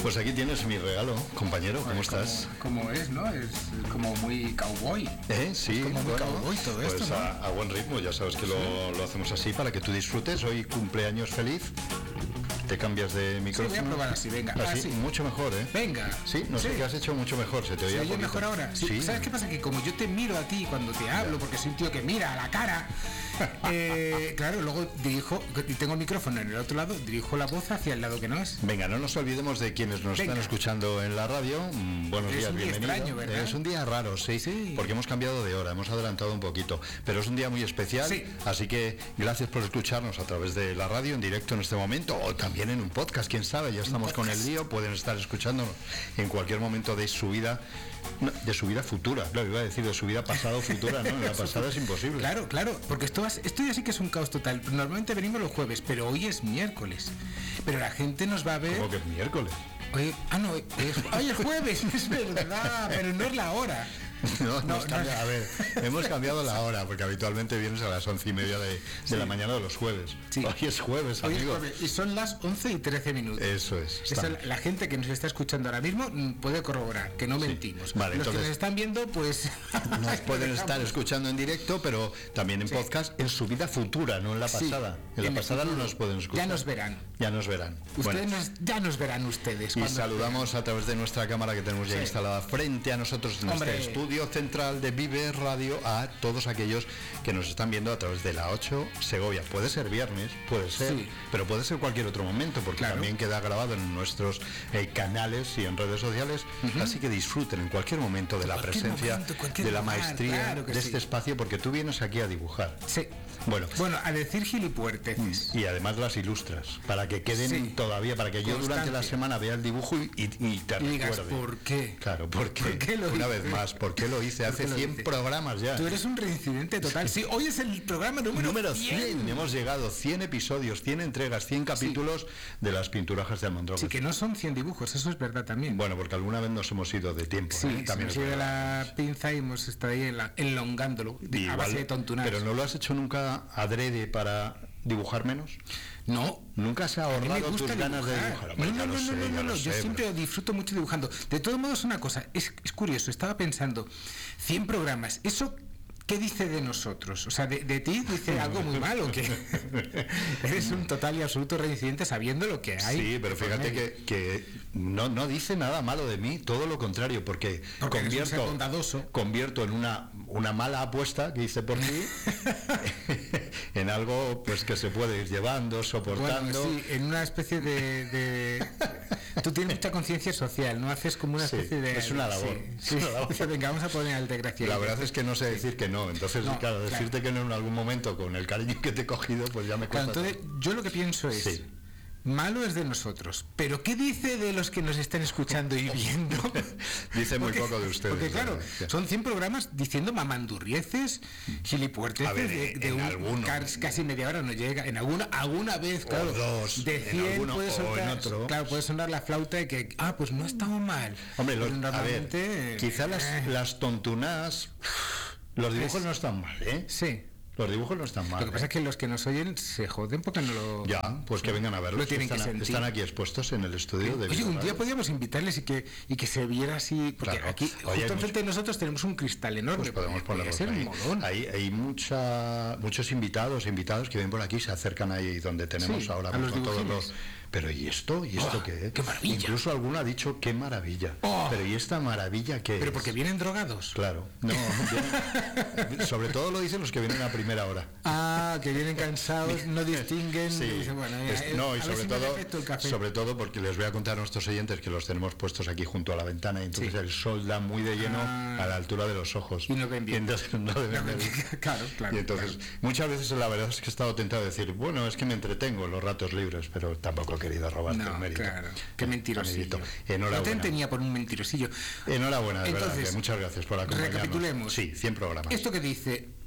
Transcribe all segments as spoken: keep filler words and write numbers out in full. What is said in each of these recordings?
Pues aquí tienes mi regalo, compañero. ¿Cómo pues estás? Como, como es, ¿no? Es como muy cowboy. ¿Eh? Sí, es como muy bueno, cowboy todo pues esto, ¿no? a, a buen ritmo, ya sabes que lo, lo hacemos así para que tú disfrutes. Hoy cumpleaños feliz. Te cambias de micrófono. Sí, voy a probar así, venga. Así, así. mucho mejor, ¿eh? Venga. Sí, no sé Sí. qué has hecho mucho mejor. Se te oía ¿Se oye poquito. mejor ahora? Sí. Sí. ¿Sabes qué pasa? Que como yo te miro a ti cuando te hablo, porque soy un tío que mira a la cara, eh, claro, luego dirijo, y tengo el micrófono en el otro lado, dirijo la voz hacia el lado que no es. Venga, no nos olvidemos de quienes nos Venga. están escuchando en la radio. Mm, Buenos Es días, un día bienvenido. extraño, ¿verdad? Es un día raro, sí, Sí. porque hemos cambiado de hora, hemos adelantado un poquito, pero es un día muy especial, Sí. así que gracias por escucharnos a través de la radio en directo en este momento, o también en un podcast, quién sabe, ya estamos con el lío, pueden estar escuchándonos en cualquier momento de su vida, no, de su vida futura, lo iba a decir, de su vida pasada o futura, ¿no? En la pasada es imposible. Claro, claro, porque esto, va- esto ya sí que es un caos total. Normalmente venimos los jueves, pero hoy es miércoles. Pero la gente nos va a ver. Como que es miércoles. Oye, ah, no, es, ay, es jueves, es verdad, pero no es la hora. No, No, hemos no. cambiado- a ver, hemos cambiado la hora, porque habitualmente vienes a las once y media de, de Sí. la mañana de los jueves. Sí. Hoy es jueves, Hoy es amigo. jueves y son las once y trece minutos. Eso es. Eso, estamos. la gente que nos está escuchando ahora mismo mm, puede corroborar, que no Sí. mentimos. Vale, Los entonces- que nos están viendo, pues... Nos pueden estar dejamos. escuchando en directo, pero también en Sí. podcast en su vida futura, no en la Sí, pasada. En la en el pasada no futuro. nos pueden escuchar. Ya nos verán. Ya nos verán. Ustedes Bueno, nos- ya nos verán ustedes. y cuando- saludamos a través de nuestra cámara que tenemos ya Sí. instalada frente a nosotros en Hombre. este estudio central de Vive Radio a todos aquellos que nos están viendo a través de la ocho Segovia. Puede ser viernes, puede ser, Sí. pero puede ser cualquier otro momento porque Claro. también queda grabado en nuestros eh, canales y en redes sociales. Así que disfruten en cualquier momento de la Cualquier presencia, momento, cualquier de la lugar, maestría claro que de sí. este espacio, porque tú vienes aquí a dibujar. Sí. Bueno. Bueno, a decir gilipuerteces. Y además las ilustras, para que queden Sí. todavía, para que yo durante la Constancia. semana vea el dibujo y, y, y te Y digas, recuerde. ¿por qué? Claro, porque ¿Por qué lo una hice? vez más, ¿por qué lo hice? ¿Por Hace qué lo cien hice? programas ya. Tú eres un reincidente total. Sí, hoy es el programa número, Número cien, hemos llegado, cien episodios, cien entregas, cien capítulos de las pinturajas de Almondroques. Sí, que no son cien dibujos, eso es verdad también. Bueno, porque alguna vez nos hemos ido de tiempo. Sí, ¿eh? también es se nos ha ido verdad. la pinza y hemos estado ahí en la- enlongándolo de- a Igual, base de tontunas. pero no lo has hecho nunca adrede para dibujar menos. No. Nunca se ha A mí me ahorrado gusta tus ganas de dibujar. dibujar. No, Hombre, no, ya no, lo no, sé, no, ya no, lo no, yo sé, siempre disfruto mucho dibujando. De todos modos, una cosa, es, es curioso, estaba pensando, cien programas, ¿eso qué dice de nosotros? O sea, de, de ti dice algo muy malo, que eres un total y absoluto reincidente sabiendo lo que hay. Sí, pero por fíjate medio. que, que no, no dice nada malo de mí, todo lo contrario, porque, Porque eres un ser convierto, bondadoso. convierto en una, una mala apuesta que hice por ti en algo pues que se puede ir llevando, soportando. Bueno, sí, en una especie de... de- Tú tienes mucha conciencia social, ¿no? Haces como una Sí, especie de... es una labor, Sí, es sí. una labor. Dice, venga, vamos a poner al desgraciado. La verdad es que no sé decir que no, entonces No, claro, claro. decirte que no en algún momento con el cariño que te he cogido, pues ya me Claro, cuesta. entonces, yo lo que pienso es... Sí. Malo es de nosotros, pero ¿qué dice de los que nos están escuchando y viendo? Dice muy Porque- poco de ustedes. Porque claro, ¿verdad? son cien programas diciendo mamandurrieces, gilipuerteces, A ver, de, de en un alguno. car- casi media hora no llega, en alguna alguna vez, claro, dos, de en cien alguno, puede o sonar, en otro. claro, puede sonar la flauta de que, ah, pues no estamos mal. Hombre, los- Pero a ver, normalmente, quizá las, eh, las tontunas, los dibujos Es- no están mal, ¿eh? Sí. Los dibujos no están mal. Lo que pasa ¿eh? es que los que nos oyen se joden porque no lo... Ya, pues que vengan a verlos. Lo tienen que están, sentir. están aquí expuestos en el estudio de Oye, Viva un día Radio. podíamos invitarles y que y que se viera así, porque Claro. aquí, Oye, justo hay enfrente mucho- de nosotros tenemos un cristal enorme. Pues podemos podría ponerlos ser un ahí. molón. Hay, hay mucha, muchos invitados, invitados que ven por aquí, se acercan ahí donde tenemos Sí, ahora a los con todos dibujines. los. Pero ¿y esto? ¿Y esto Oh, qué? qué maravilla. Incluso alguno ha dicho qué maravilla. Oh. Pero ¿y esta maravilla qué Pero es? porque vienen drogados. Claro. No, vienen- sobre todo lo dicen los que vienen a primera hora. Ah, que vienen cansados, no distinguen. Sí, y dicen, bueno, mira, es- eh, no, y a ver sobre si me todo, repito el café. sobre todo porque les voy a contar a nuestros oyentes que los tenemos puestos aquí junto a la ventana y entonces Sí. el sol da muy de lleno Ah. a la altura de los ojos. Y no ven bien. Y entonces no deben No ven ver. bien. Claro, claro, Y entonces, muchas veces la verdad es que he estado tentado de decir, bueno, es que me entretengo en los ratos libres, pero tampoco he querido robarte No, el mérito. claro, qué mentirosillo. Amiguito, No te enhorabuena. tenía por un mentirosillo. Enhorabuena, de verdad, Entonces, que muchas gracias por acompañarnos. recapitulemos. Sí, cien programas. Esto que dice,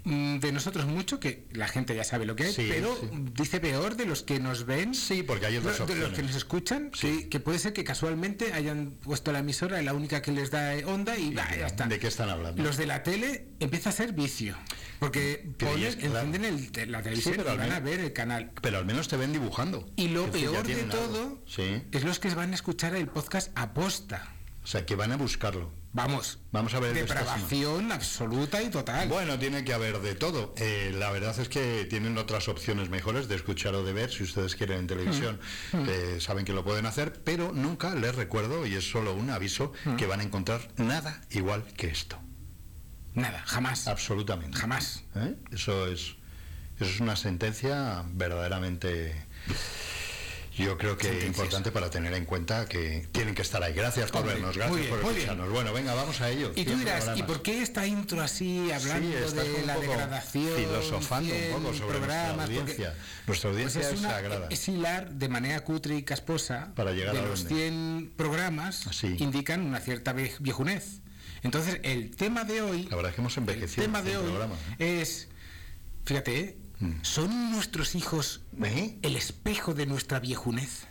de nosotros mucho, que la gente ya sabe lo que hay, Sí, pero sí. dice peor de los que nos ven, Sí, porque hay otras de opciones. los que nos escuchan, Sí. que, que puede ser que casualmente hayan puesto la emisora, la única que les da onda, y, ¿Y bah, de- ya está. ¿De qué están hablando? Los de la tele empieza a ser vicio, porque Pero ponen, y es claro. encienden el te- la televisión Sí, pero y al van a menos- ver el canal. Pero al menos te ven dibujando. Y lo Es decir, ya peor de tienen algo. todo Sí. es los que van a escuchar el podcast aposta. O sea, que van a buscarlo. Vamos, Vamos a ver el de esta depravación absoluta y total. Bueno, tiene que haber de todo. Eh, la verdad es que tienen otras opciones mejores de escuchar o de ver, si ustedes quieren en televisión, eh, saben que lo pueden hacer, pero nunca les recuerdo, y es solo un aviso, que van a encontrar nada igual que esto. Nada, jamás. Absolutamente. Jamás. ¿Eh? Eso es, eso es una sentencia verdaderamente... Yo creo que Sentencias. importante para tener en cuenta que tienen que estar ahí. Gracias por Hombre, vernos, muy gracias bien, por muy bien. escucharnos. Bueno, venga, vamos a ello. Y tú cien dirás, ¿y programas. por qué esta intro así, hablando Sí, estás de un la poco degradación? filosofando un cien poco sobre nuestra programas? Porque, audiencia. Nuestra pues audiencia es, es, una- sagrada. es hilar de manera cutre y casposa Para llegar de a los dónde. cien programas Sí. indican una cierta vie- viejunez. Entonces, el tema de hoy, La verdad es que hemos el envejecido. tema en de cien hoy programas, ¿eh? es, fíjate, ¿eh? Mm. ¿son nuestros hijos ¿Eh? el espejo de nuestra viejunez?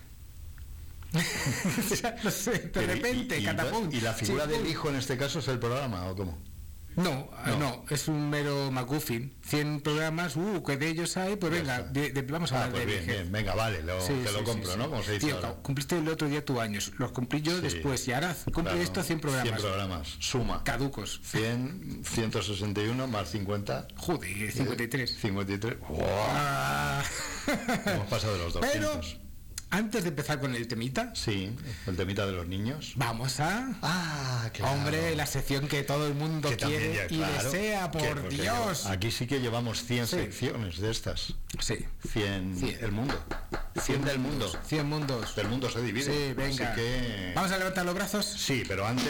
O sea, no sé, de Pero, y- repente, y, y, catapum. ¿Y la figura Sí, del uy. hijo en este caso es el programa o cómo? No, No. no, es un mero MacGuffin. cien programas, uh, que de ellos hay, pues Ya venga, está. de- de- vamos a Ah, hablar pues de bien, vejez. bien, venga, vale, lo, Sí, te sí, lo sí, compro, sí. ¿no? Como se dice Tío, ahora. cumpliste el otro día tu años, los cumplí yo Sí. después y ahora cumple Claro, esto cien programas. cien programas, suma. Caducos. cien, ciento sesenta y uno más cincuenta. Joder, cincuenta y tres. cincuenta y tres. ¡Wow! Ah. Hemos pasado de los Pero, doscientos. antes de empezar con el temita, Sí, el temita de los niños. vamos a... Ah, claro. Hombre, la sección que todo el mundo Que también quiere ya, y claro, desea, que por porque Dios. yo- aquí sí que llevamos cien Sí. secciones de estas. Sí, cien, Cien. el mundo. cien del mundo. cien mundos. Del mundo se divide. Sí, venga. Así que... Vamos a levantar los brazos. Sí, pero antes...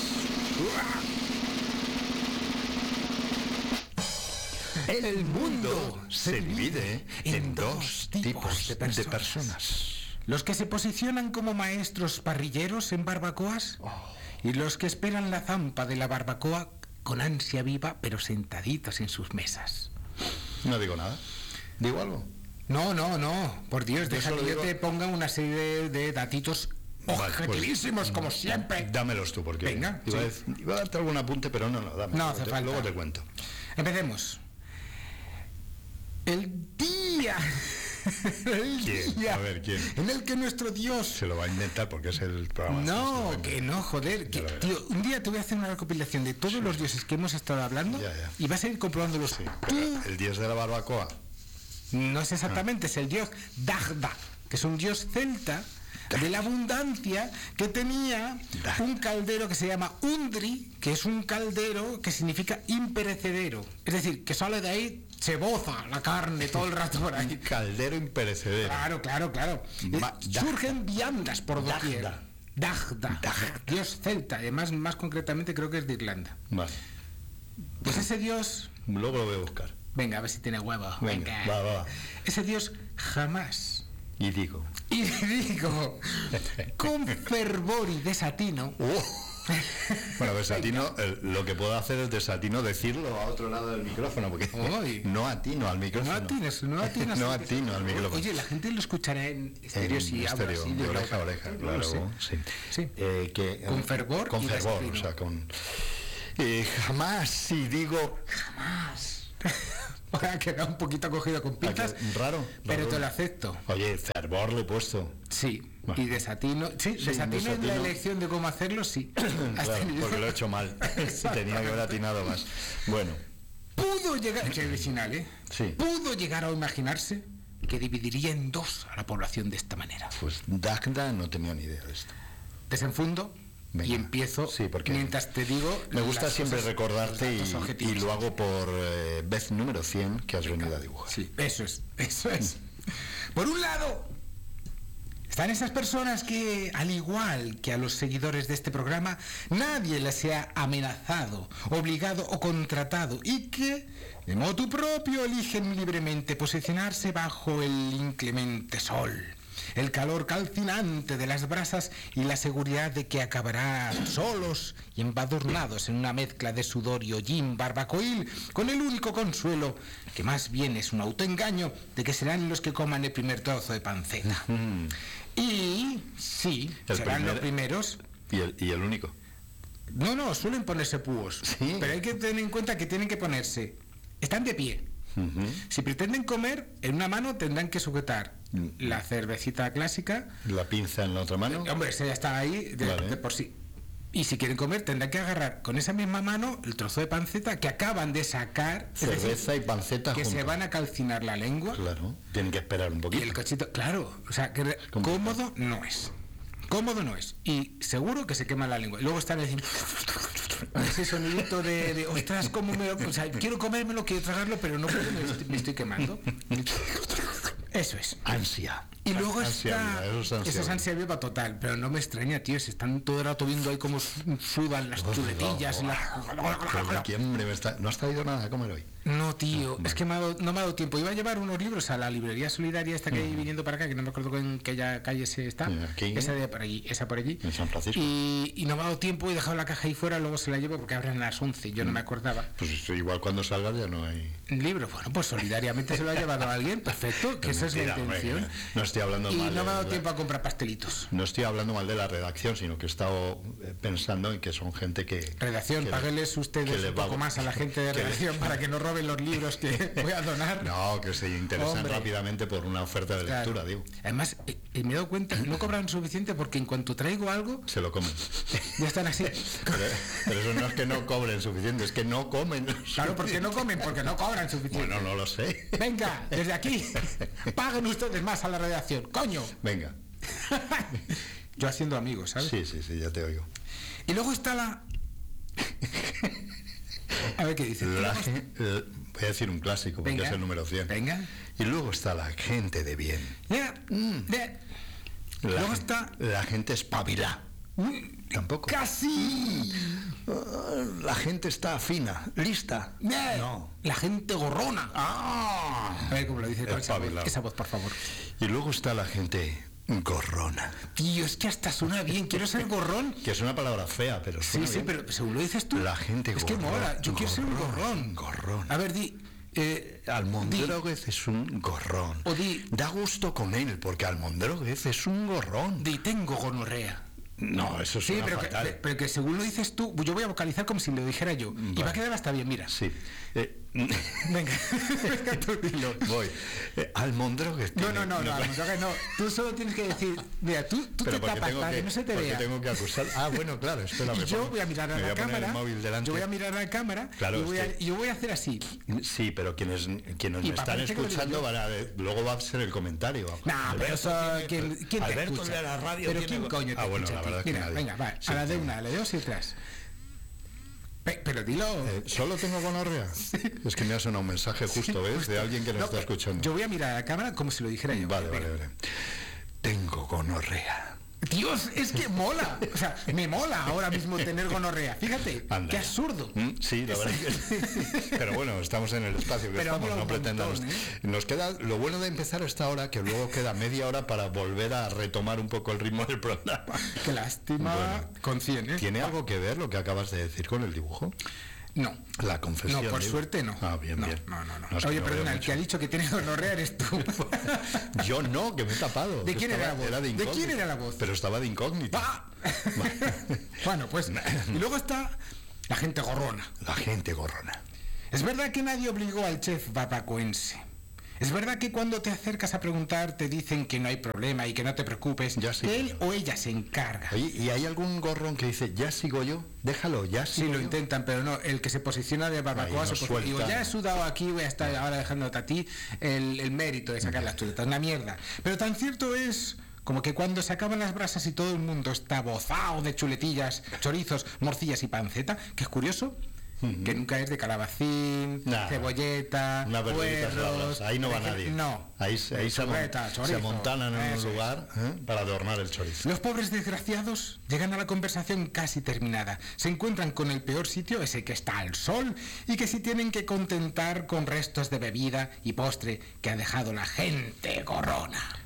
El mundo se divide en dos tipos de personas. Los que se posicionan como maestros parrilleros en barbacoas y los que esperan la zampa de la barbacoa con ansia viva pero sentaditos en sus mesas. No digo nada. ¿Digo algo? No, no, no, por Dios, Yo deja solo que yo digo- te ponga una serie de, de datitos Vale, pues, objetivísimos como siempre. Dámelos tú, porque Venga, iba, sí. a, dec- iba a darte algún apunte, pero no, no, dame. No luego hace te- falta. Luego te cuento. Empecemos. El día, el ¿Quién? día A ver, ¿quién? en el que nuestro Dios... Se lo va a inventar porque es el programa. No, este, que no, joder. Que, Ya verás. tío, un día te voy a hacer una recopilación de todos los dioses que hemos estado hablando Ya, ya. y vas a ir comprobándolos. Sí, Tú pero el diez de la barbacoa. no es exactamente, es el dios Dagda, que es un dios celta de la abundancia que tenía un caldero que se llama Undri, que es un caldero que significa imperecedero. Es decir, que sale de ahí, se boza la carne todo el rato por ahí. Caldero imperecedero. Claro, claro, claro. Ma- Eh, Surgen viandas por doquier. Dagda. Dagda. Dagda. Dios celta, además más concretamente creo que es de Irlanda. Vale. Pues ese dios, Luego lo voy a buscar. venga, a ver si tiene huevo. Venga, Venga. va, va, va. Ese dios jamás. Y digo. Y digo, con fervor y desatino. Bueno, desatino, el- lo que puedo hacer es desatino decirlo a otro lado del micrófono, porque Uy. no atino al No micrófono. atinas, no atinas. No atino al micrófono. Oye, la gente lo escuchará en estéreo En si hablo estéreo, así de oreja a boca. oreja, No claro. lo sé. Sí. Sí. Eh, que, Con fervor Con y fervor, desatino. o sea, con... Eh, jamás, si digo... Ha quedado un poquito cogido con pinzas, Raro. pero raro. te lo acepto. Oye, fervor le he puesto. Sí, Bueno. y desatino. Sí, Sí, desatino en la desatino. elección de cómo hacerlo, sí. Has Claro, tenido- porque lo he hecho mal. Tenía que haber atinado más. Bueno, Pudo llegar, que original, ¿eh? Sí. Pudo llegar a imaginarse que dividiría en dos a la población de esta manera. pues Dagda no tenía ni idea de esto. Desenfundo Venga. y empiezo Sí, porque mientras te digo. Me gusta las siempre cosas, recordarte los datos y, objetivos. y lo hago por eh, vez número cien que has venido a dibujar. Sí, eso es, eso es. Por un lado, están esas personas que, al igual que a los seguidores de este programa, nadie les ha amenazado, obligado o contratado y que, de motu propio, eligen libremente posicionarse bajo el inclemente sol, el calor calcinante de las brasas y la seguridad de que acabará solos y embadurnados en una mezcla de sudor y hollín barbacoil, con el único consuelo, que más bien es un autoengaño, de que serán los que coman el primer trozo de panceta. Mm. Y sí, El serán primer- los primeros. Y el, y el único. No, no, suelen ponerse púos. Sí. Pero hay que tener en cuenta que tienen que ponerse. Están de pie. Ujú. Si pretenden comer, en una mano tendrán que sujetar Mm. la cervecita clásica. La pinza en la otra mano. Hombre, esa ya está ahí de, Vale. de por sí. Y si quieren comer, tendrán que agarrar con esa misma mano el trozo de panceta que acaban de sacar. es decir, Cerveza y panceta que se juntas. van a calcinar la lengua. Claro, tienen que esperar un Y poquito. el cochito, claro, o sea, que re- Complicado. cómodo no es. Cómodo no es. Y seguro que se quema la lengua. Y luego están diciendo ese sonidito de, de ostras, cómo me lo, o sea, quiero comérmelo, quiero tragarlo, pero no puedo, me estoy, me estoy quemando. Eso es. Ansia. Y luego Ansia está. viva, eso es ansia Eso es viva. ansia viva total, pero no me extraña, tío. Se están todo el rato viendo ahí cómo su- sudan las chuletillas. y Pero la- aquí, hombre, me está- ¿no has traído nada a comer hoy? No, tío, es que me ha dado- no me ha dado tiempo. Iba a llevar unos libros a la librería solidaria esta que hay viniendo para acá, que no me acuerdo en qué ya calle se está. Aquí. Esa de por allí, esa por allí. En San Francisco. Y, y no me ha dado tiempo, he dejado la caja ahí fuera, luego se la llevo porque abren a las once, yo no me acordaba. Pues igual cuando salgas ya no hay... Libro, bueno, pues solidariamente se lo ha llevado a alguien, perfecto, que esa es la Mentira, hombre, intención. que no estoy hablando Y mal no me ha de dado la- tiempo a comprar pastelitos. No estoy hablando mal de la redacción, sino que he estado eh, pensando en que son gente que... Redacción, que- págueles que ustedes le un va- poco más a la gente de que le- redacción para que no roben los libros que voy a donar. No, que se interesan Hombre. rápidamente por una oferta de Claro. lectura, digo. Además, eh, eh, me he dado cuenta, no cobran suficiente porque en cuanto traigo algo, Se lo comen. ya están así. Pero, pero eso no es que no cobren suficiente, es que no comen. Claro, porque no comen, porque no cobran suficiente. Bueno, no lo sé. Venga, desde aquí, paguen ustedes más a la redacción, coño. Venga. Yo haciendo amigos, ¿sabes? Sí, sí, sí, ya te oigo. Y luego está la... A ver qué dice. Y La luego está- gen- eh, voy a decir un clásico, porque Venga, es el número cien. venga. Y luego está la gente de bien. Ya, ya. La, Luego gen- está... la gente espabila. Tampoco. ¡Casi! Ah, La gente está fina, lista. Ya. No. La gente gorrona. Ah. A ver cómo lo dice con esa voz, Espabilado. esa voz, por favor. Y luego está la gente gorrona. Tío, es que hasta suena bien. Quiero ser gorrón. Que es una palabra fea, pero Sí, suena sí, bien. pero según lo dices tú. La gente Es que gorrón, mola. Yo quiero ser un gorrón, gorrón. gorrón. A ver, di. Eh, Almondróguez es un gorrón. O di- Da gusto con él, porque Almondróguez es un gorrón. di, di, tengo gonorrea. No, eso Sí, suena pero que, fatal. pero que según lo dices tú, yo voy a vocalizar como si lo dijera yo. Y va a quedar hasta bien, mira. Sí. Eh, Venga, venga tú dilo. voy. Eh, Almondróguez No, tiene- no, no, no, Almondróguez, no. Tú solo tienes que decir, mira, tú, tú Pero te porque tapas tengo para que, que, no se te porque vea. tengo que acusar. Ah, bueno, claro, espera. Y me yo pongo- voy a mirar a me voy la a poner cámara. el móvil delante. Yo voy a mirar a la cámara Claro, y, es voy a, que- y yo voy a hacer así. Sí, pero quienes, quienes Y me pa- están parece que lo digo escuchando yo. van a ver- luego va a ser el comentario. No, pero eso, ¿quién, quién te Alberto escucha? de la radio Pero tiene- ¿quién coño te Ah, bueno, escucha la a ti? verdad es que Mira, nadie. venga, va, Sí, a la de sí. una, a la de dos y tras. Pe- Pero dilo. Eh, ¿Solo tengo gonorrea? Es que me ha sonado un mensaje justo, ¿ves? De alguien que nos No, está escuchando. Yo voy a mirar a la cámara como si lo dijera yo. Vale, Venga. vale, vale. Tengo gonorrea. Dios, es que mola. O sea, me mola ahora mismo tener gonorrea. Fíjate, Anda qué ya. absurdo. Mm, Sí, la verdad que sí. Pero bueno, estamos en el espacio que Pero estamos, mola no un pretendamos. montón, ¿eh? Nos queda lo bueno de empezar a esta hora, que luego queda media hora para volver a retomar un poco el ritmo del programa. Qué lástima. Bueno. Con cien, ¿eh? ¿Tiene algo que ver lo que acabas de decir con el dibujo? No. La confesión. No, por digo. suerte no. Ah, bien, no, bien. No, no, no. No, es que Oye, no perdona, veo el que ha mucho. dicho que tiene gonorrea eres tú. Yo no, que me he tapado. ¿De quién era Estaba- la voz? de, ¿De incógnito. quién era la voz? Pero estaba de incógnito. ¡Ah! Bueno, pues. Y luego está la gente gorrona. La gente gorrona. Es verdad que nadie obligó al chef barbacoense. Es verdad que cuando te acercas a preguntar te dicen que no hay problema y que no te preocupes, Ya sí. que él o ella se encarga. Oye, ¿y hay algún gorrón que dice, ya sigo yo? Déjalo, ya Sí, sigo lo yo? intentan, pero no, el que se posiciona de barbacoa Ahí se no posiciona. Digo, suelta. ya he sudado aquí, voy a estar ahora dejándote a ti el, el mérito de sacar las chuletas, una mierda. Pero tan cierto es como que cuando se acaban las brasas y todo el mundo está bozao de chuletillas, chorizos, morcillas y panceta, que es curioso, que nunca es de calabacín, Nah, cebolleta, Unas verduritas puerros, bravas. Ahí no va perejil- nadie. No. Ahí, se- ahí se, amon- Chuleta, se chorizo, amontanan en un eso es. lugar ¿eh? para adornar el chorizo. Los pobres desgraciados llegan a la conversación casi terminada. Se encuentran con el peor sitio, ese que está al sol, y que se tienen que contentar con restos de bebida y postre que ha dejado la gente gorrona.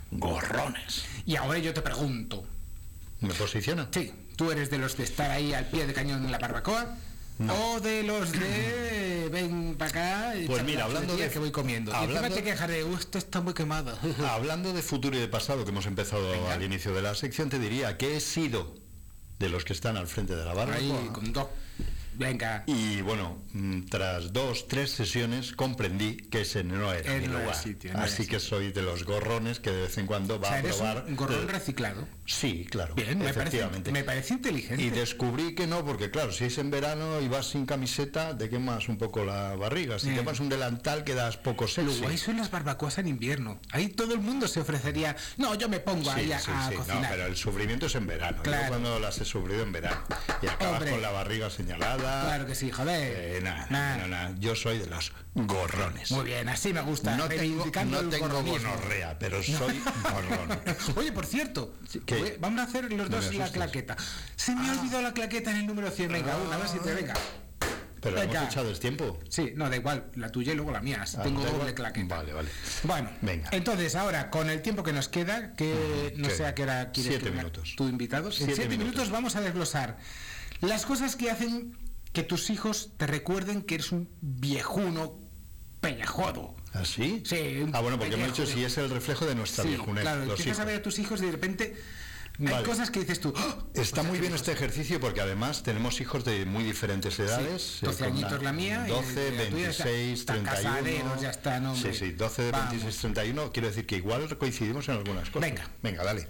gorrones. Y ahora yo te pregunto. ¿Me posiciona? Sí, ¿tú eres de los de estar ahí al pie de cañón en la barbacoa? No. ¿O de los de ven para acá y pues mira, hablando de que voy comiendo? Hablando, y encima te quejaré, esto está muy quemado. Hablando de futuro y de pasado, que hemos empezado Venga. al inicio de la sección, te diría que he sido de los que están al frente de la barbacoa. Ahí, con dos. Venga. Y bueno, tras dos, tres sesiones comprendí que ese no era el mi lugar. Sitio, no Así que soy de los gorrones que de vez en cuando va o sea, a probar. ¿eres un gorrón reciclado? Sí, claro. Bien, efectivamente. Me parece, me parece inteligente. Y descubrí que no, porque claro, si es en verano y vas sin camiseta, te quemas un poco la barriga. Si eh. te vas un delantal, quedas poco sexy. Lo guay son las barbacoas en invierno. Ahí todo el mundo se ofrecería. No, yo me pongo sí, ahí a, sí, a sí. cocinar. No, pero el sufrimiento es en verano. Claro. Yo cuando las he sufrido en verano. Y acabas Hombre. con la barriga señalada. Claro que sí, joder. Eh, nada, nah. no, nah. Yo soy de los gorrones. Muy bien, así me gusta. No tengo, no tengo gonorrea, pero soy gorrón. Oye, por cierto, ¿Qué? vamos a hacer los dos la claqueta. Se me ah. olvidó la claqueta en el número cien. Venga, ah. una, a ver si te venga. Pero venga. hemos echado el tiempo. Sí, no, da igual, la tuya y luego la mía. Si ah, tengo doble claqueta. Vale, vale. Bueno, venga. Entonces, ahora, con el tiempo que nos queda, que no sé a qué hora quieres Siete minutos. tu invitado. Siete en siete minutos. minutos vamos a desglosar las cosas que hacen que tus hijos te recuerden que eres un viejuno pellejudo. ¿Ah, sí? Sí. Ah, bueno, porque hemos dicho si es el reflejo de nuestra sí, viejunez. Claro, empiezas hijos. a ver a tus hijos y de repente hay vale. cosas que dices tú. ¡Oh! Está muy bien este ejercicio porque además tenemos hijos de muy diferentes edades. Sí, doce eh, añitos la mía. doce, veintiséis, treinta y uno. Ya está, no, sí, sí, doce, veintiséis, treinta y uno. Quiero decir que igual coincidimos en algunas cosas. Venga. Venga, dale.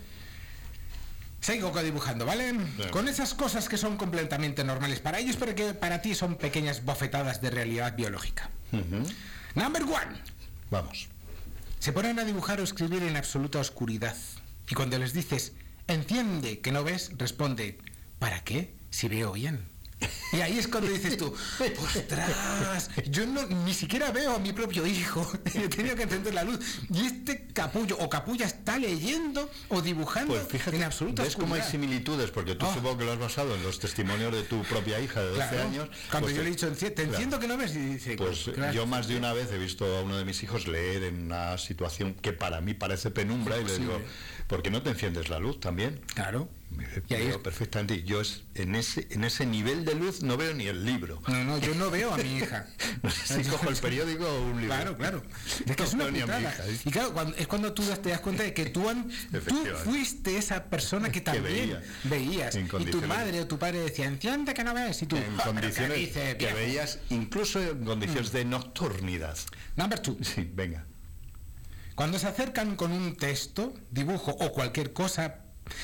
Sigo dibujando, ¿vale? Bien. Con esas cosas que son completamente normales para ellos, pero que para ti son pequeñas bofetadas de realidad biológica. Uh-huh. Number one. Vamos. Se ponen a dibujar o escribir en absoluta oscuridad. Y cuando les dices, entiende que no ves, responde, ¿para qué? Si veo bien. Y ahí es cuando dices tú, ostras, yo no, ni siquiera veo a mi propio hijo, he tenido que encender la luz, y este capullo o capulla está leyendo o dibujando pues fíjate, en absoluta ves oscuridad. Cómo hay similitudes, porque tú oh. supongo que lo has basado en los testimonios de tu propia hija de doce claro. años. Cuando pues yo le he dicho, te claro. entiendo que no ves, y dice, pues claro. yo más de una vez he visto a uno de mis hijos leer en una situación que para mí parece penumbra, y le digo, ¿por qué no te enciendes la luz también? Claro. Y ahí veo perfectamente. Yo es, en ese en ese nivel de luz no veo ni el libro. No, no, yo no veo a mi hija. No sé si cojo el periódico o un libro. Claro, claro. Es que no es una putada. Hija, ¿eh? Y claro, cuando, es cuando tú te das cuenta de que tú, han, tú fuiste esa persona que también que veía, veías. Y tu madre o tu padre decía, enciende que no ves. Y tú, en condiciones dice, que veías, incluso en condiciones mm. de nocturnidad. Number two. Sí, venga. Cuando se acercan con un texto, dibujo o cualquier cosa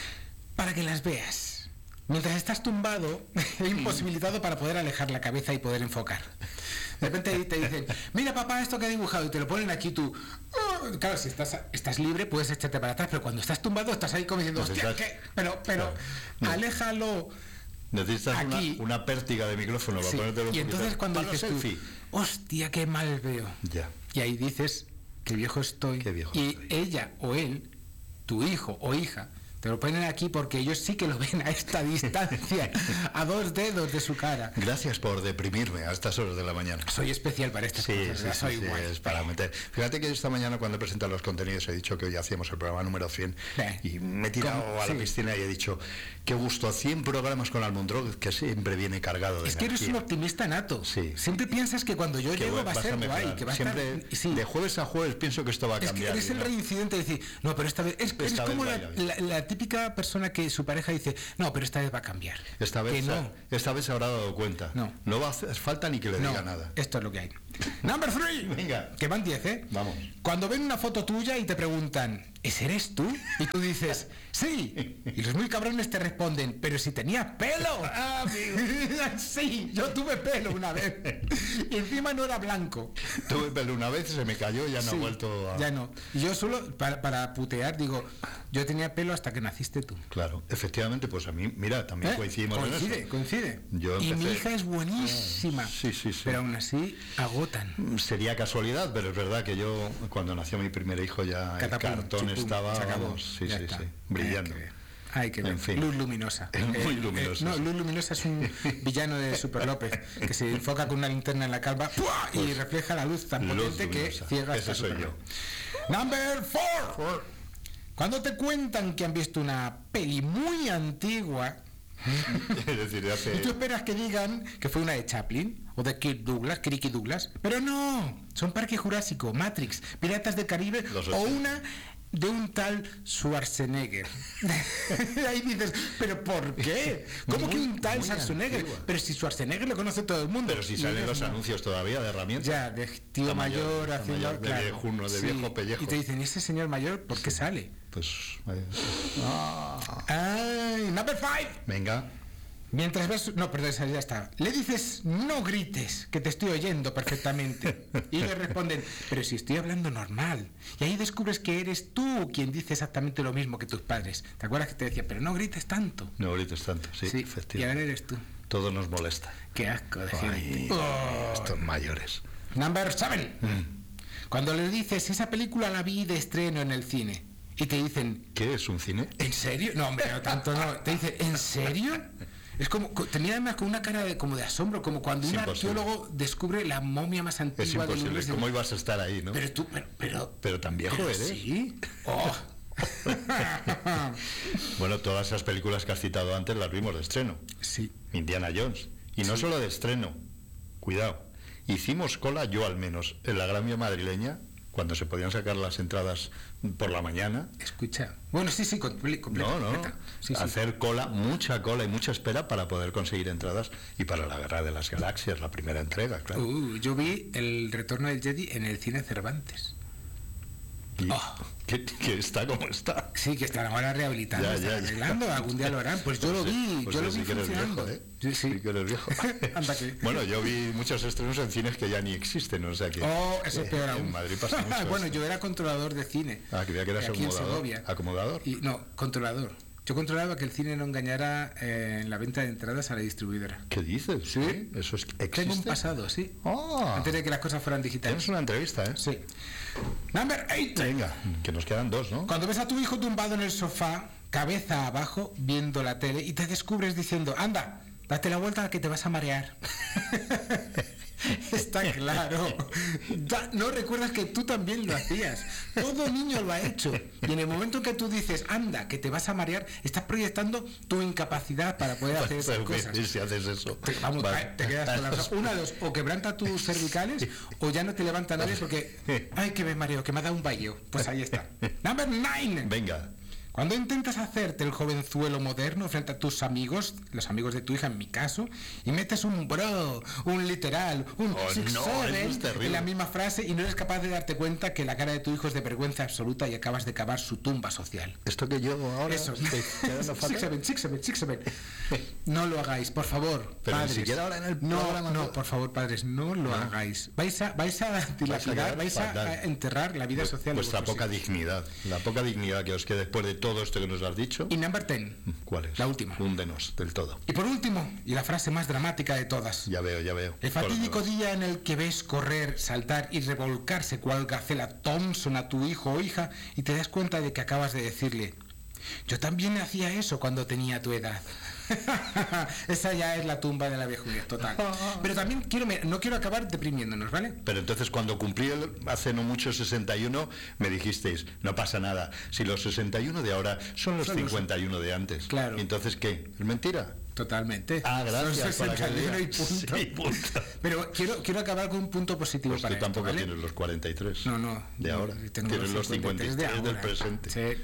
para que las veas. Mientras estás tumbado e imposibilitado para poder alejar la cabeza y poder enfocar. De repente te dicen, mira papá esto que he dibujado, y te lo ponen aquí tú. Oh, claro, si estás, estás libre puedes echarte para atrás, pero cuando estás tumbado estás ahí como diciendo, hostia, ¿qué? Pero, pero, no. aléjalo. Necesitas aquí. Una, una pértiga de micrófono para sí. ponértelo un Y entonces cuando para dices tú, hostia, qué mal veo. Ya. Y ahí dices, qué viejo estoy. Qué viejo y estoy. ella o él, tu hijo o hija, te lo ponen aquí porque ellos sí que lo ven a esta distancia, a dos dedos de su cara. Gracias por deprimirme a estas horas de la mañana. Soy especial para estas sí, cosas. Sí, soy sí, guay. Es para meter. Fíjate que esta mañana cuando he presentado los contenidos he dicho que hoy hacíamos el programa número cien eh, y me he tirado ¿cómo? a la sí. piscina y he dicho, qué gusto, cien programas con Almondrog, que siempre viene cargado de Es que energía. Eres un optimista nato. Sí. Siempre piensas que cuando yo que llego va a ser guay, que va siempre, a estar... Sí. De jueves a jueves pienso que esto va a es cambiar. Que eres el reincidente de decir, no, pero esta vez... Es, esta es como vez la, la, la típica persona que su pareja dice, no, pero esta vez va a cambiar. Esta vez, que no. esta vez se habrá dado cuenta. No. No va a hacer falta ni que le no, diga nada. Esto es lo que hay. Number three. Venga. Que van diez, ¿eh? Vamos. Cuando ven una foto tuya y te preguntan, ¿ese eres tú? Y tú dices, sí. Y los muy cabrones te responden, pero si tenías pelo. Ah, amigo. Sí, yo tuve pelo una vez. Y encima no era blanco. Tuve pelo una vez, se me cayó y ya no sí, ha vuelto a... Ya no. Yo solo, para, para putear, digo, yo tenía pelo hasta que naciste tú. Claro, efectivamente, pues a mí, mira, también ¿Eh? coincidimos coincide, en eso. Coincide, Yo y empecé... mi hija es buenísima. Ah, sí, sí, sí. Pero aún así, agotan. Sería casualidad, pero es verdad que yo, cuando nació mi primer hijo, ya Catapum, el cartón chipum, estaba, vamos, sí, sí, está. sí, brillando. Hay que ver. En fin. Luz luminosa. Es muy eh, luminosa. Eh, no, Luz luminosa es un villano de Super López que se enfoca con una linterna en la calva ¡pua! y pues, refleja la luz tan potente que ciega. Ese soy yo. Number four. four. Cuando te cuentan que han visto una peli muy antigua, Es decir, hace... y tú esperas que digan que fue una de Chaplin o de Kirk Douglas, Kirk Douglas, pero no, son Parque Jurásico, Matrix, Piratas del Caribe Los o ochenta. una de un tal Schwarzenegger. Ahí dices, ¿pero por qué? ¿Cómo Muy- que un tal muy Schwarzenegger? antigua. Pero si Schwarzenegger lo conoce todo el mundo. Pero si Y salen ellos los no. anuncios todavía de herramientas. Ya, de tío Está mayor, mayor, está haciendo... mayor, de claro, viejuno, de viejo pellejo. Y te dicen, ¿y ese señor mayor por qué sale? Pues... vaya. Ah. ¡Ay! ¡Number five! Venga. Mientras ves... No, perdón, esa ya está. Le dices, no grites, que te estoy oyendo perfectamente. Y le responden, pero si estoy hablando normal. Y ahí descubres que eres tú quien dice exactamente lo mismo que tus padres. ¿Te acuerdas que te decía, pero no grites tanto? No grites tanto, sí, y efectivamente. ahora eres tú. Todo nos molesta. Qué asco de Ay, gente. Oh. estos mayores. Number seven. Cuando le dices, esa película la vi de estreno en el cine. Y te dicen, ¿Qué es un cine? ¿en serio? No, hombre, no tanto no. Te dice, ¿en serio? Es como, co- tenía además con una cara de, como de asombro, como cuando Es un imposible. arqueólogo descubre la momia más antigua Es del imposible. universo. ¿Cómo ibas a estar ahí, no? Pero tú, pero, pero, Pero tan viejo pero eres. sí. Oh. Bueno, todas esas películas que has citado antes las vimos de estreno. Sí. Indiana Jones. Y no Sí. solo de estreno. Cuidado. Hicimos cola, yo al menos, en la Gran Vía madrileña, cuando se podían sacar las entradas por la mañana. Escucha. Bueno, sí, sí, comple- completa, No, no. completa. Sí, sí. Hacer cola, mucha cola y mucha espera para poder conseguir entradas y para la Guerra de las Galaxias, la primera entrega, claro. Uh, yo vi el retorno del Jedi en el cine Cervantes. Y Oh. que, que está como está. Sí, que están ahora rehabilitando, Ya, están ya, ya. arreglando, algún día lo harán. Pues yo lo Pues sí, vi, pues yo sí, lo vi sí que eres funcionando. viejo, ¿eh? Sí, sí. Sí que eres viejo. Anda que- Bueno, yo vi muchos estrenos en cines que ya ni existen, o sea que... Oh, eso es peor eh, aún. En Madrid pasa mucho Bueno, esto. yo era controlador de cine. Ah, creía que eras aquí en acomodador. Segovia. ¿Acomodador? Y, no, controlador. Yo controlaba que el cine no engañara eh, en la venta de entradas a la distribuidora. ¿Qué dices? Sí. ¿Eso es, existe? Tengo un pasado, sí. Ah, Antes de que las cosas fueran digitales. tienes una entrevista, ¿eh? Sí. Number eight. Venga, que nos quedan dos, ¿no? Cuando ves a tu hijo tumbado en el sofá, cabeza abajo, viendo la tele, y te descubres diciendo, anda, date la vuelta que te vas a marear. Está claro. Da- no recuerdas que tú también lo hacías. Todo niño lo ha hecho. Y en el momento que tú dices, anda, que te vas a marear, estás proyectando tu incapacidad para poder hacer esas Pues, cosas. si haces eso. Te, vamos, Vale. te quedas con las una de dos, o quebranta tus cervicales o ya no te levanta nadie porque ay que me mareo, que me ha dado un vaío. Pues ahí está. Number nine. Venga. Cuando intentas hacerte el jovenzuelo moderno frente a tus amigos, los amigos de tu hija en mi caso, y metes un bro, un literal, un Oh, six no, seven eso es terrible. en la misma frase y no eres capaz de darte cuenta que la cara de tu hijo es de vergüenza absoluta y acabas de cavar su tumba social. Esto que yo ahora Eso. estoy quedando fatal. Six seven, six seven, six seven. No lo hagáis, por favor. Pero ni padres. siquiera ahora en el No, programa, no, ¿no? por favor, padres, no lo No. hagáis. Vais a, vais a dilapidar, quedar vais a, fatal. a enterrar la vida social de Vuestra vuestros poca hijos. dignidad. La poca dignidad que os quede después de todo esto que nos has dicho. Y number ten. ¿Cuál es? La última. Húndenos del todo. Y por último, y la frase más dramática de todas. Ya veo, ya veo. El fatídico Por- día en el que ves correr, saltar y revolcarse cual gacela Thompson a tu hijo o hija y te das cuenta de que acabas de decirle, yo también hacía eso cuando tenía tu edad. Esa ya es la tumba de la viejudez total. Pero también quiero, no quiero acabar deprimiéndonos, ¿vale? Pero entonces cuando cumplí el, hace no mucho sesenta y uno, me dijisteis, no pasa nada, si los sesenta y uno de ahora son los Son los- cincuenta y uno de antes. Claro. ¿Y entonces qué? ¿Es mentira? Totalmente. Ah, gracias. Son para que sesenta y uno y veas. punto. Sí, punto. Pero quiero, quiero acabar con un punto positivo Pues para tú esto, tampoco ¿vale? tienes los cuarenta y tres. No, no. De no, ahora. tengo Tienes los cincuenta y tres cincuenta y tres del ahora. presente. Sí.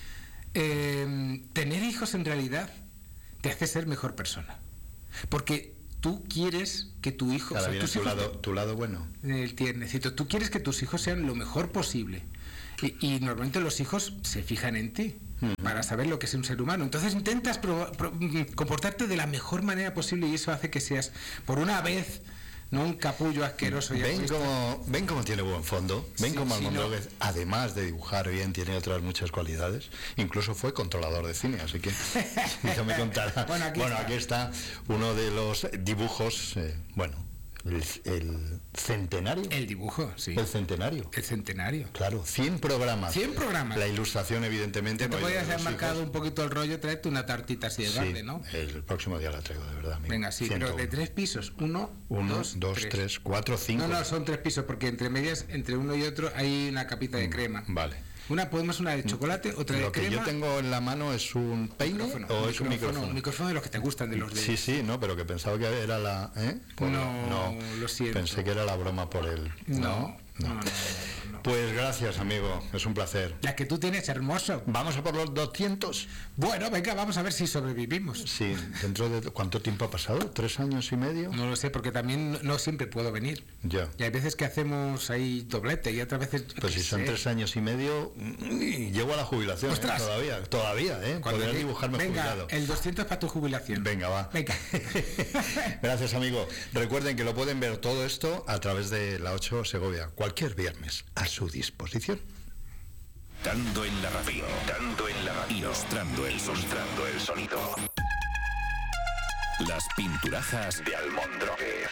Eh, tener hijos en realidad te hace ser mejor persona. Porque tú quieres que tu hijo... Ahora o sea, viene tus tu hijos lado, tu lado bueno. te- el tiernecito. Tú quieres que tus hijos sean lo mejor posible. Y, y normalmente los hijos se fijan en ti para saber lo que es un ser humano. Entonces intentas proba- pro- comportarte de la mejor manera posible y eso hace que seas, por una vez, no un capullo asqueroso y Ven egoísta. como, ven como tiene buen fondo, ven Sí, como sí, Almondóvar, no. además de dibujar bien, tiene otras muchas cualidades. Incluso fue controlador de cine, así que déjame contar. Bueno, aquí bueno, está. aquí está uno de los dibujos, eh, bueno, el, el centenario. El dibujo, sí. El centenario. El centenario. Claro, cien programas. cien programas. La ilustración, evidentemente. Te no, podías de haber los marcado hijos. un poquito el rollo, traerte una tartita así de Sí, verde, ¿no? el próximo día la traigo, de verdad. amigo. Venga, sí, ciento pero de uno. tres pisos. Uno, Uno, dos, dos, tres. tres, cuatro, cinco. No, no, son tres pisos, porque entre medias, entre uno y otro, hay una capita de crema. Vale. Una podemos una de chocolate, otra de Lo que crema. yo tengo en la mano es un peine Micrófono, o es un micrófono. Un micrófono de los que te gustan, de los de... Sí, sí, no, pero que pensaba que era la... ¿eh? Por- No, lo siento. Pensé que era la broma por él. No, no. no, no, no, no. Pues gracias, amigo, es un placer. La que tú tienes, hermoso. ¿Vamos a por los doscientos? Bueno, venga, vamos a ver si sobrevivimos. Sí, dentro de... ¿Cuánto tiempo ha pasado? ¿Tres años y medio? No lo sé, porque también no, no siempre puedo venir. Ya. Y hay veces que hacemos ahí doblete y otras veces... yo Pues qué si son sé. tres años y medio, mm, llego a la jubilación, ¿eh? ¡Ostras! Todavía, todavía, ¿eh? Cuando Podrías llegue- dibujarme venga, jubilado. el doscientos para tu jubilación. Venga, va. Venga. Gracias, amigo. Recuerden que lo pueden ver todo esto a través de la ocho Segovia, cualquier viernes, a su disposición. Dando en la radio, dando en la radio, ilustrando el, ilustrando el sonido. Las pinturajas de Almondroguez.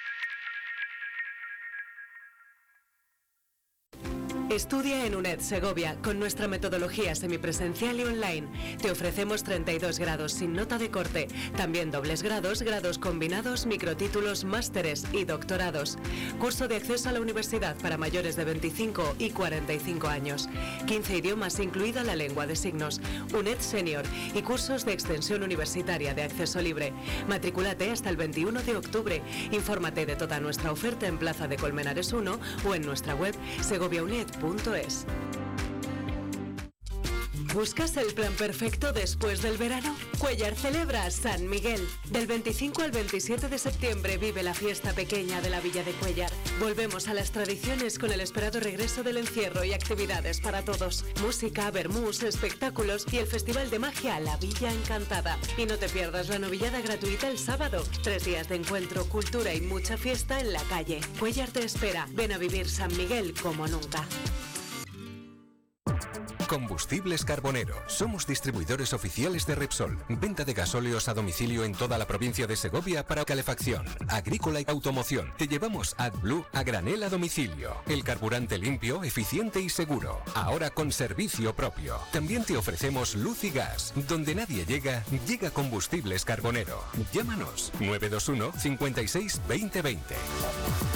Estudia en U N E D Segovia con nuestra metodología semipresencial y online. Te ofrecemos treinta y dos grados sin nota de corte, también dobles grados, grados combinados, microtítulos, másteres y doctorados. Curso de acceso a la universidad para mayores de veinticinco y cuarenta y cinco años. quince idiomas, incluida la lengua de signos. U N E D Senior y cursos de extensión universitaria de acceso libre. Matricúlate hasta el veintiuno de octubre. Infórmate de toda nuestra oferta en Plaza de Colmenares uno o en nuestra web segovia uned punto es. ¿Buscas el plan perfecto después del verano? Cuéllar celebra San Miguel. Del veinticinco al veintisiete de septiembre vive la fiesta pequeña de la Villa de Cuéllar. Volvemos a las tradiciones con el esperado regreso del encierro y actividades para todos. Música, vermús, espectáculos y el Festival de Magia La Villa Encantada. Y no te pierdas la novillada gratuita el sábado. Tres días de encuentro, cultura y mucha fiesta en la calle. Cuéllar te espera. Ven a vivir San Miguel como nunca. Combustibles Carbonero. Somos distribuidores oficiales de Repsol. Venta de gasóleos a domicilio en toda la provincia de Segovia para calefacción, agrícola y automoción. Te llevamos AdBlue a granel a domicilio. El carburante limpio, eficiente y seguro. Ahora con servicio propio. También te ofrecemos luz y gas. Donde nadie llega, llega Combustibles Carbonero. Llámanos nueve dos uno, cincuenta y seis, veinte veinte.